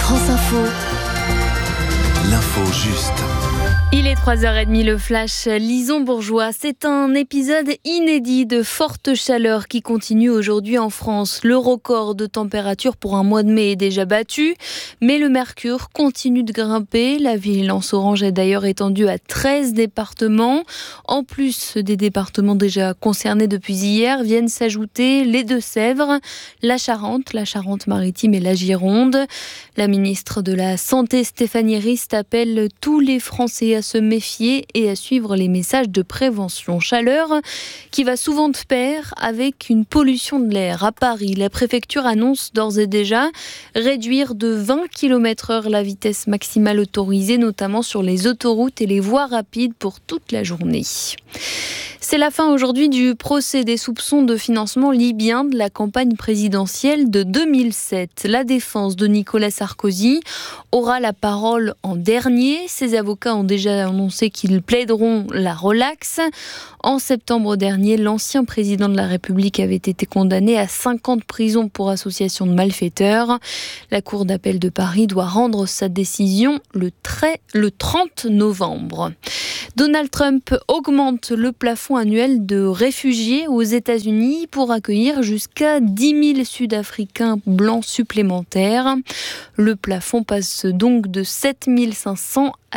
France Info. L'info juste. Il est 3h30, le flash Lison-Bourgeois. C'est un épisode inédit de forte chaleur qui continue aujourd'hui en France. Le record de température pour un mois de mai est déjà battu, mais le mercure continue de grimper. La vigilance orange est d'ailleurs étendue à 13 départements. En plus des départements déjà concernés depuis hier, viennent s'ajouter les Deux-Sèvres, la Charente-Maritime et la Gironde. La ministre de la Santé, Stéphanie Rist, appelle tous les Français à se méfier et à suivre les messages de prévention. Chaleur qui va souvent de pair avec une pollution de l'air. À Paris, la préfecture annonce d'ores et déjà réduire de 20 km/h la vitesse maximale autorisée, notamment sur les autoroutes et les voies rapides pour toute la journée. C'est la fin aujourd'hui du procès des soupçons de financement libyen de la campagne présidentielle de 2007. La défense de Nicolas Sarkozy aura la parole en dernier. Ses avocats ont déjà annoncé qu'ils plaideront la relaxe. En septembre dernier, l'ancien président de la République avait été condamné à 5 ans de prison pour association de malfaiteurs. La Cour d'appel de Paris doit rendre sa décision le 30 novembre. Donald Trump augmente le plafond annuel de réfugiés aux États-Unis pour accueillir jusqu'à 10 000 Sud-Africains blancs supplémentaires. Le plafond passe donc de 7 500 à